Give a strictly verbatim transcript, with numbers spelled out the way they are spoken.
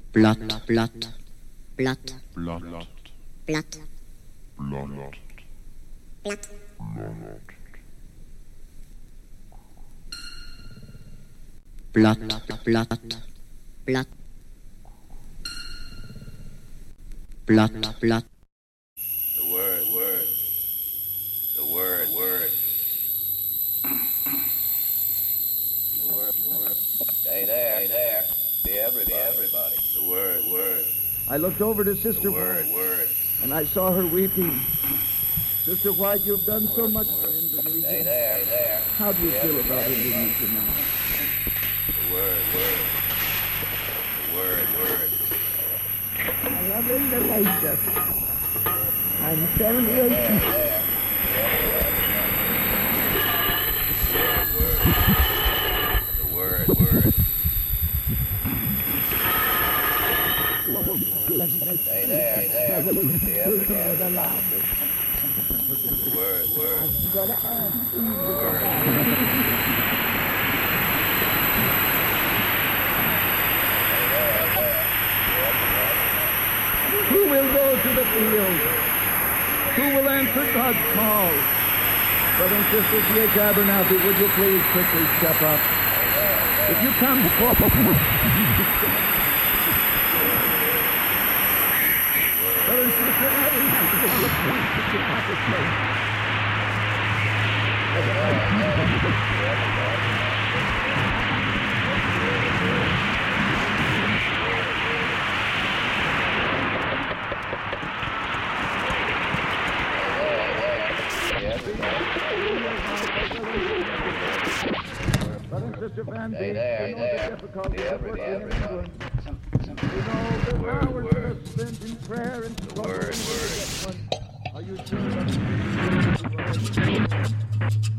Blot, blot, blot, blot, blot, blot, blot. Blot, blot, blot, blot, blot. The word, word, the word, word. The word, the word. Stay there, stay there. Be everybody, everybody. The word, word. I looked over to Sister The word, White, word. and I saw her weeping. Sister White, you've done so Word, much word. for Indonesia. Stay there, stay there. How do you Be feel about everybody. Indonesia now? The word, word. The word, word. I love Indonesia. I'm There, seventy-eight. there. The word, word. Stay there, stay there. Be everybody. The word, word. The word. Who will go to the field? Who will answer God's call? Brother and Sister T H Abernathy, would you please quickly step up? If you come forward. Brother and Sister Abernathy, would you please step up this place? Brother and Sister Van Stay Beek, there, you know there. the difficulties Be of everybody, working in everybody. England. You know the Word, hours that are word. spent in prayer and struggle. word, to word. get one. Are you sure that